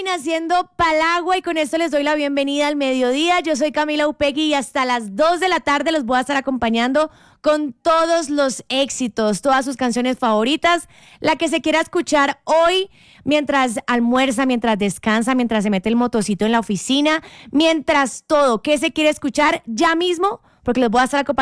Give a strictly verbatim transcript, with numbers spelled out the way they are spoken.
haciendo Palagua y con esto les doy la bienvenida al mediodía. Yo soy Camila Upegui y hasta las dos de la tarde los voy a estar acompañando con todos los éxitos, todas sus canciones favoritas, la que se quiera escuchar hoy mientras almuerza, mientras descansa, mientras se mete el motocito en la oficina, mientras todo, ¿qué se quiere escuchar ya mismo? Porque los voy a estar acompañando